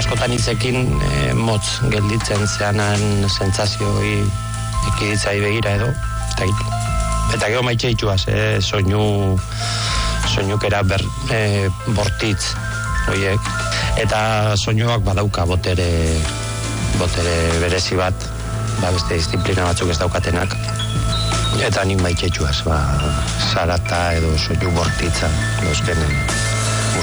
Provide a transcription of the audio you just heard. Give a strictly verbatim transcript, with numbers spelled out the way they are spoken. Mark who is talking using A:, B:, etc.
A: askotan hitzekin e, motz gelditzen zeanan sentzazioi ekiditzai begira edo, eta gitu. Eta gero maitxe itxuaz, eh, soinu, soinukera ber, eh, bortitz, oiek. Eta soinuak badauka botere, botere berezi bat, ba beste disiplina batzuk ez daukatenak. Eta nik maitxe itxuaz, ba, sarata edo soinu bortitza, dozkenen.